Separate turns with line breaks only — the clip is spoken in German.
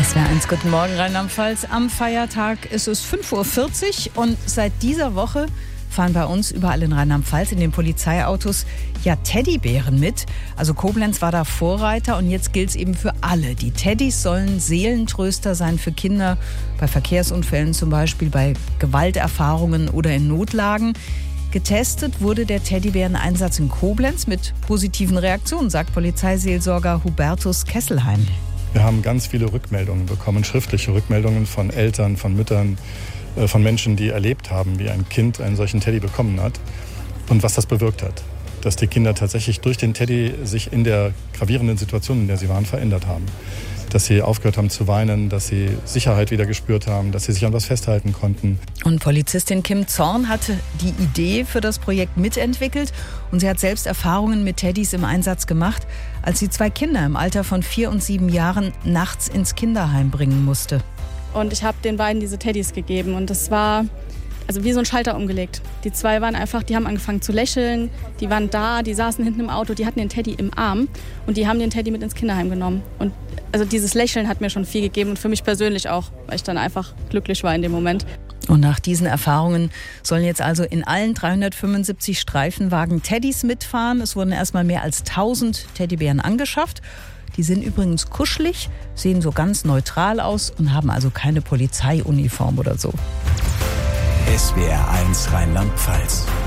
SWR1, guten Morgen Rheinland-Pfalz. Am Feiertag ist es 5:40 Uhr und seit dieser Woche fahren bei uns überall in Rheinland-Pfalz in den Polizeiautos ja Teddybären mit. Also Koblenz war da Vorreiter und jetzt gilt es eben für alle. Die Teddys sollen Seelentröster sein für Kinder, bei Verkehrsunfällen zum Beispiel, bei Gewalterfahrungen oder in Notlagen. Getestet wurde der Teddybäreneinsatz in Koblenz mit positiven Reaktionen, sagt Polizeiseelsorger Hubertus Kesselheim.
Wir haben ganz viele Rückmeldungen bekommen, schriftliche Rückmeldungen von Eltern, von Müttern, von Menschen, die erlebt haben, wie ein Kind einen solchen Teddy bekommen hat und was das bewirkt hat. Dass die Kinder tatsächlich durch den Teddy sich in der gravierenden Situation, in der sie waren, verändert haben. Dass sie aufgehört haben zu weinen, dass sie Sicherheit wieder gespürt haben, dass sie sich an was festhalten konnten.
Und Polizistin Kim Zorn hatte die Idee für das Projekt mitentwickelt und sie hat selbst Erfahrungen mit Teddys im Einsatz gemacht, als sie 2 Kinder im Alter von 4 und 7 Jahren nachts ins Kinderheim bringen musste.
Und ich habe den beiden diese Teddys gegeben und das war wie so ein Schalter umgelegt. Die 2 waren einfach, die haben angefangen zu lächeln, die waren da, die saßen hinten im Auto, die hatten den Teddy im Arm und die haben den Teddy mit ins Kinderheim genommen. Und also dieses Lächeln hat mir schon viel gegeben und für mich persönlich auch, weil ich dann einfach glücklich war in dem Moment.
Und nach diesen Erfahrungen sollen jetzt also in allen 375 Streifenwagen Teddys mitfahren. Es wurden erstmal mehr als 1000 Teddybären angeschafft. Die sind übrigens kuschelig, sehen so ganz neutral aus und haben also keine Polizeiuniform oder so.
SWR1 Rheinland-Pfalz.